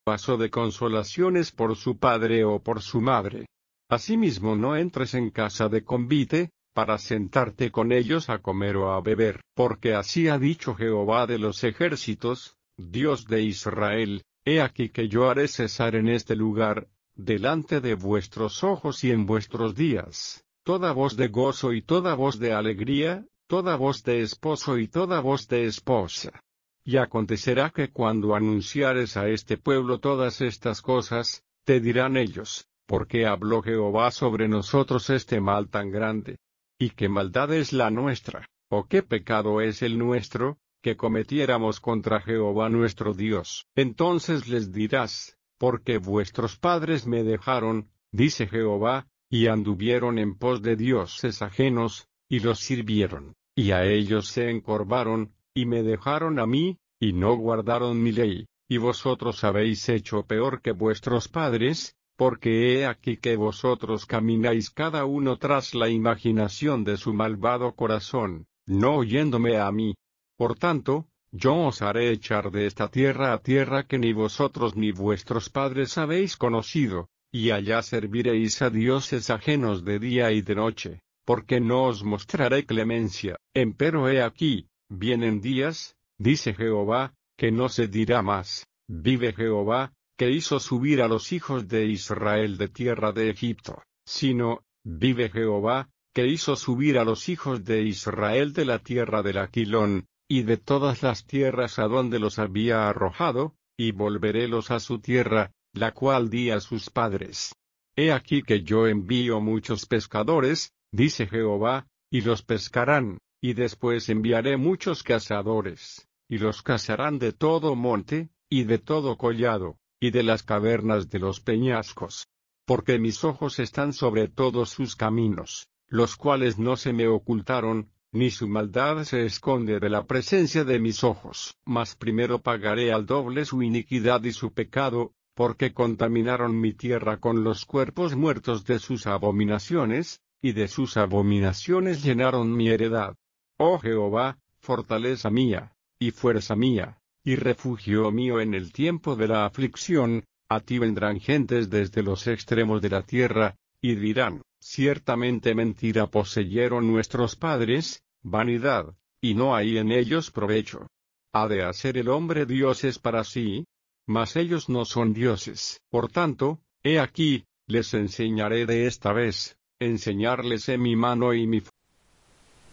paso de consolaciones por su padre o por su madre. Asimismo no entres en casa de convite, para sentarte con ellos a comer o a beber, porque así ha dicho Jehová de los ejércitos, Dios de Israel, he aquí que yo haré cesar en este lugar, delante de vuestros ojos y en vuestros días, toda voz de gozo y toda voz de alegría, toda voz de esposo y toda voz de esposa. Y acontecerá que cuando anunciares a este pueblo todas estas cosas, te dirán ellos, ¿por qué habló Jehová sobre nosotros este mal tan grande? ¿Y qué maldad es la nuestra, o qué pecado es el nuestro, que cometiéramos contra Jehová nuestro Dios? Entonces les dirás, porque vuestros padres me dejaron, dice Jehová, y anduvieron en pos de dioses ajenos, y los sirvieron, y a ellos se encorvaron, y me dejaron a mí, y no guardaron mi ley, y vosotros habéis hecho peor que vuestros padres, porque he aquí que vosotros camináis cada uno tras la imaginación de su malvado corazón, no oyéndome a mí. Por tanto, yo os haré echar de esta tierra a tierra que ni vosotros ni vuestros padres habéis conocido, y allá serviréis a dioses ajenos de día y de noche, porque no os mostraré clemencia. Empero he aquí, vienen días, dice Jehová, que no se dirá más, vive Jehová, que hizo subir a los hijos de Israel de tierra de Egipto, sino, vive Jehová, que hizo subir a los hijos de Israel de la tierra del Aquilón, y de todas las tierras a donde los había arrojado, y volverélos a su tierra, la cual di a sus padres. He aquí que yo envío muchos pescadores, dice Jehová, y los pescarán, y después enviaré muchos cazadores, y los cazarán de todo monte, y de todo collado, y de las cavernas de los peñascos. Porque mis ojos están sobre todos sus caminos, los cuales no se me ocultaron, ni su maldad se esconde de la presencia de mis ojos. Mas primero pagaré al doble su iniquidad y su pecado, porque contaminaron mi tierra con los cuerpos muertos de sus abominaciones, y de sus abominaciones llenaron mi heredad. Oh Jehová, fortaleza mía, y fuerza mía, y refugio mío en el tiempo de la aflicción, a ti vendrán gentes desde los extremos de la tierra, y dirán, ciertamente mentira poseyeron nuestros padres, vanidad, y no hay en ellos provecho. ¿Ha de hacer el hombre dioses para sí? Mas ellos no son dioses. Por tanto, he aquí, les enseñaré de esta vez, enseñarles mi mano y mi